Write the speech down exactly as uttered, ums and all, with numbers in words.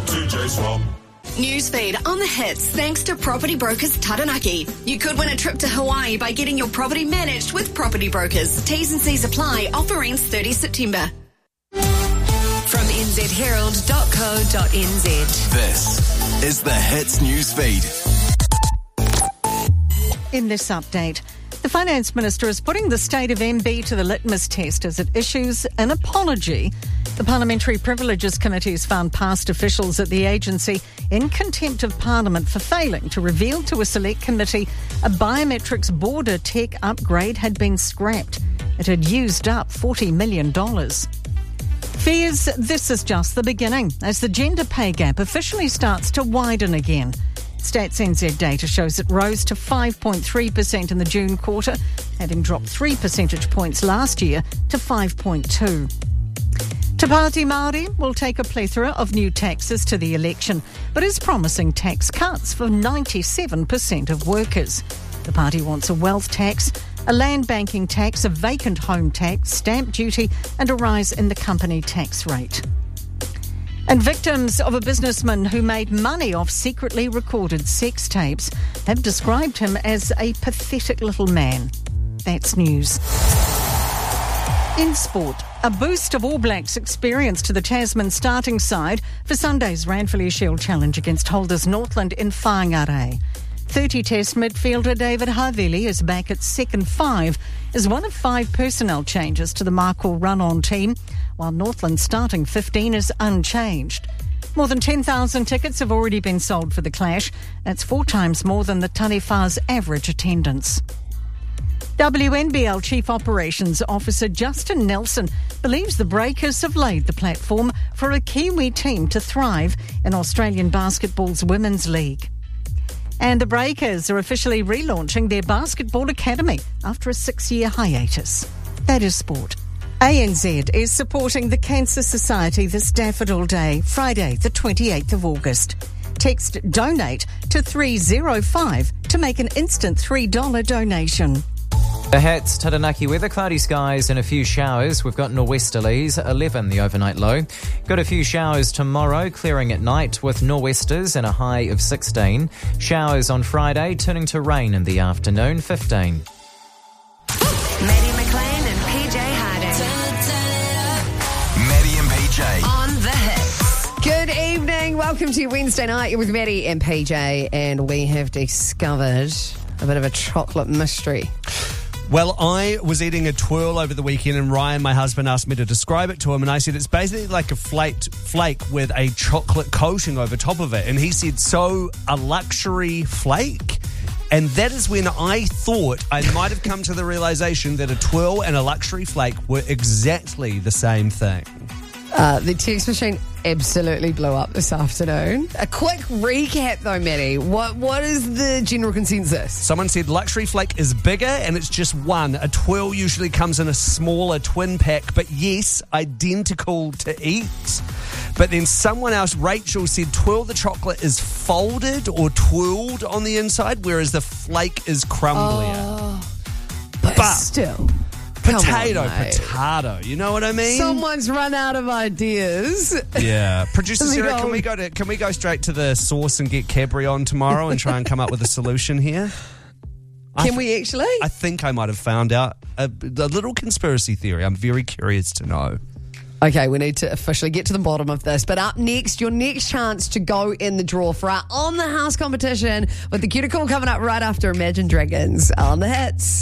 T J Swap. Newsfeed on the hits thanks to Property Brokers Taranaki. You could win a trip to Hawaii by getting your property managed with Property Brokers. T's and C's apply. Offer ends thirtieth September. From n z herald dot co dot n z. This is the Hits Newsfeed. In this update, the Finance Minister is putting the state of M B to the litmus test as it issues an apology. The Parliamentary Privileges Committee has found past officials at the agency in contempt of Parliament for failing to reveal to a select committee a biometrics border tech upgrade had been scrapped. It had used up forty million dollars. Fears this is just the beginning as the gender pay gap officially starts to widen again. Stats N Z data shows it rose to five point three percent in the June quarter, having dropped three percentage points last year to five point two. Te Pāti Māori will take a plethora of new taxes to the election, but is promising tax cuts for ninety-seven percent of workers. The party wants a wealth tax, a land banking tax, a vacant home tax, stamp duty and a rise in the company tax rate. And victims of a businessman who made money off secretly recorded sex tapes have described him as a pathetic little man. That's news. In sport, a boost of All Blacks experience to the Tasman starting side for Sunday's Ranfurly Shield Challenge against holders Northland in Whangarei. thirty-test midfielder David Havili is back at second five as one of five personnel changes to the Markle run-on team, while Northland's starting fifteen is unchanged. More than ten thousand tickets have already been sold for the clash. That's four times more than the Taniwha's average attendance. W N B L Chief Operations Officer Justin Nelson believes the Breakers have laid the platform for a Kiwi team to thrive in Australian basketball's Women's League. And the Breakers are officially relaunching their basketball academy after a six-year hiatus. That is sport. A N Z is supporting the Cancer Society this Daffodil Day, Friday the twenty-eighth of August. Text DONATE to three oh five to make an instant three dollars donation. The hits, Taranaki weather, cloudy skies and a few showers. We've got nor'westerlies, eleven the overnight low. Got a few showers tomorrow, clearing at night with nor'westers and a high of sixteen. Showers on Friday, turning to rain in the afternoon, fifteen. Maddie McLean and P J Harding. Maddie and P J. On the hits. Good evening. Welcome to Wednesday night. You're with Maddie and P J, and we have discovered a bit of a chocolate mystery. Well, I was eating a twirl over the weekend and Ryan, my husband, asked me to describe it to him, and I said it's basically like a flaked flake with a chocolate coating over top of it. And he said, so a luxury flake? And that is when I thought I might have come to the realisation that a twirl and a luxury flake were exactly the same thing. Uh, the text machine absolutely blew up this afternoon. A quick recap though, Maddie. What What is the general consensus? Someone said luxury flake is bigger and it's just one. A twirl usually comes in a smaller twin pack, but yes, identical to eat. But then someone else, Rachel, said twirl the chocolate is folded or twirled on the inside, whereas the flake is crumblier. Oh, but, but still. Potato, on, potato. You know what I mean? Someone's run out of ideas. Yeah. Producer Can we Sarah, go- can we go to can we go straight to the source and get Cadbury on tomorrow and try and come up with a solution here? I Can th- we actually? I think I might have found out a, a little conspiracy theory. I'm very curious to know. Okay, we need to officially get to the bottom of this. But up next, your next chance to go in the draw for our On the House competition with the cuticle coming up right after Imagine Dragons on the hits.